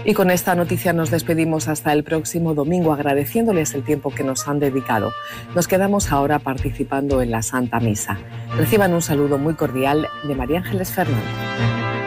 Y con esta noticia nos despedimos hasta el próximo domingo, agradeciéndoles el tiempo que nos han dedicado. Nos quedamos ahora participando en la Santa Misa. Reciban un saludo muy cordial de María Ángeles Fernández.